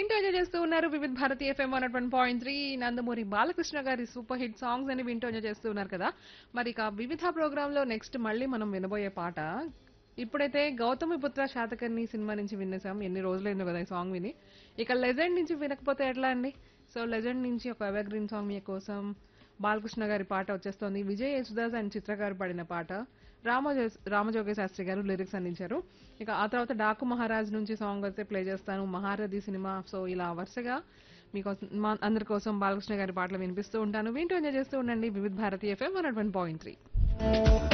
వింటూ ఎంజాయ్ చేస్తూ ఉన్నారు వివిధ భారతి ఎఫ్ఎం 101.3 నందమూరి బాలకృష్ణ గారి సూపర్ హిట్ సాంగ్స్ అని వింటూ ఎంజాయ్ చేస్తూ ఉన్నారు కదా. మరి ఇక వివిధ ప్రోగ్రామ్ లో నెక్స్ట్ మళ్ళీ మనం వినబోయే పాట ఇప్పుడైతే గౌతమిపుత్ర శాతకర్ణి సినిమా నుంచి వినేసాం. ఎన్ని రోజులైందో కదా ఈ సాంగ్ విని. ఇక లెజెండ్ నుంచి వినకపోతే ఎట్లా అండి. సో లెజెండ్ నుంచి ఒక ఎవర్ గ్రీన్ సాంగ్ మీ కోసం బాలకృష్ణ గారి పాట వచ్చేస్తోంది. విజయ్ యేసుదాస్ అండ్ చిత్ర గారు పాడిన పాట. రామజోగ శాస్త్రి గారు లిరిక్స్ అందించారు. ఇక ఆ తర్వాత డాకు మహారాజ్ నుంచి సాంగ్ అయితే ప్లే చేస్తాను. మహారథి సినిమా. సో ఇలా వరుసగా మీకోసం అందరి కోసం బాలకృష్ణ గారి పాటలు వినిపిస్తూ ఉంటాను. వింటూ ఎంజాయ్ చేస్తూ ఉండండి వివిధ భారతి ఎఫ్ఎం 101.3.